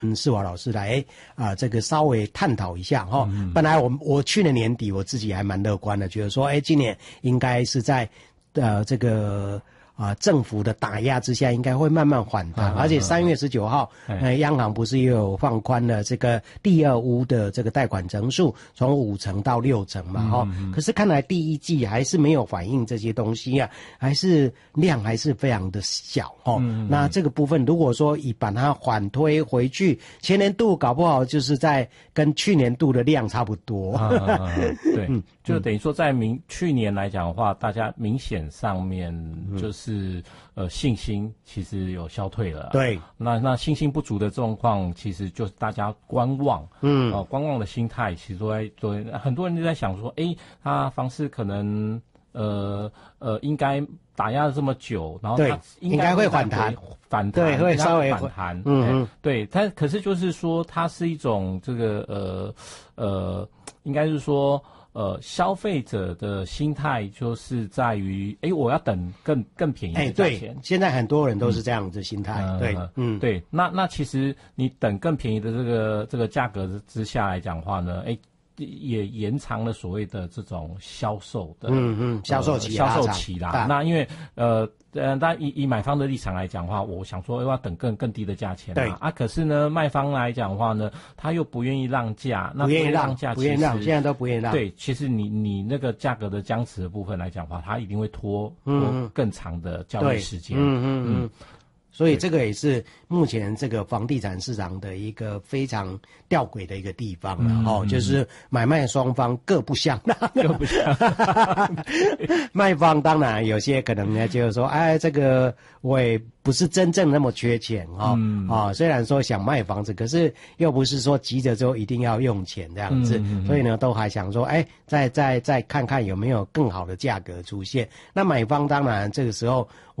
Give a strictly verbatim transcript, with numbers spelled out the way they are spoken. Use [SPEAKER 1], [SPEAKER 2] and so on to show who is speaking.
[SPEAKER 1] 嗯，世华老师来啊、呃，这个稍微探讨一下哈。嗯、本来我我去年年底我自己还蛮乐观的，觉得说，哎，今年应该是在呃这个。啊，政府的打压之下，应该会慢慢反弹。而且三月十九号，呃，央行不是又有放宽了这个第二屋的这个贷款成数，从五成到六成嘛，哈、嗯。可是看来第一季还是没有反映这些东西啊，还是量还是非常的小哦。嗯、那这个部分，如果说以把它反推回去，前年度搞不好就是在跟去年度的量差不多。
[SPEAKER 2] 啊啊啊对，嗯、就等于说在明去年来讲的话，大家明显上面就是。是呃信心其实有消退了，
[SPEAKER 1] 对，
[SPEAKER 2] 那那信心不足的状况，其实就是大家观望，嗯，呃观望的心态，其实都在都很多人就在想说，哎，他房市可能呃呃应该打压了这么久，然后它
[SPEAKER 1] 应该会反弹，
[SPEAKER 2] 反弹
[SPEAKER 1] 对，会稍微
[SPEAKER 2] 反弹，
[SPEAKER 1] 嗯嗯，
[SPEAKER 2] 对，它可是就是说它是一种这个呃呃，应该是说。呃，消费者的心态就是在于，哎，我要等更更便宜的价钱。
[SPEAKER 1] 对，现在很多人都是这样子心态。嗯、对，
[SPEAKER 2] 嗯，对。那那其实你等更便宜的这个这个价格之下来讲话呢，哎，也延长了所谓的这种销售的，
[SPEAKER 1] 嗯嗯，销售期、
[SPEAKER 2] 呃、销售期啦。那因为呃。呃，但以以买方的立场来讲的话，我想说要等更更低的价钱嘛。
[SPEAKER 1] 对
[SPEAKER 2] 啊，可是呢，卖方来讲的话呢，他又不愿意让价，那
[SPEAKER 1] 不愿意
[SPEAKER 2] 让价，
[SPEAKER 1] 不愿意让，现在都不愿意让。
[SPEAKER 2] 对，其实你你那个价格的僵持的部分来讲的话，它一定会拖拖更长的交易时间。
[SPEAKER 1] 嗯嗯嗯。所以这个也是目前这个房地产市场的一个非常吊诡的一个地方了、嗯、哦，就是买卖双方各不相让，
[SPEAKER 2] 各不相让。
[SPEAKER 1] 卖方当然有些可能呢，就是说，哎，这个我也不是真正那么缺钱哦，嗯、哦，虽然说想卖房子，可是又不是说急着之后一定要用钱这样子，嗯、所以呢，都还想说，哎，再再再看看有没有更好的价格出现。那买方当然这个时候。